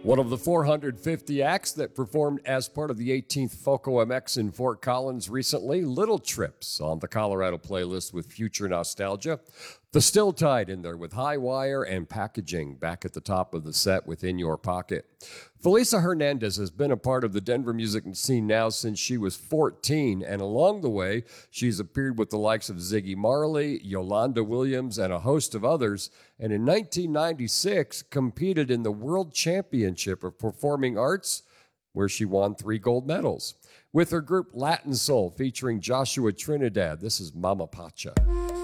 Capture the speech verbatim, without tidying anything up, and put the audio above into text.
One of the four hundred fifty acts that performed as part of the eighteenth FOCO M X in Fort Collins recently, Little Trips on the Colorado playlist with future nostalgia. The Still Tide in there with High Wire and Packaging back at the top of the set within your pocket. Felisa Hernandez has been a part of the Denver music scene now since she was fourteen, and along the way, she's appeared with the likes of Ziggy Marley, Yolanda Williams, and a host of others, and in nineteen ninety-six competed in the World Championship of Performing Arts, where she won three gold medals. With her group Latin Soul featuring Joshua Trinidad, this is Mama Pacha.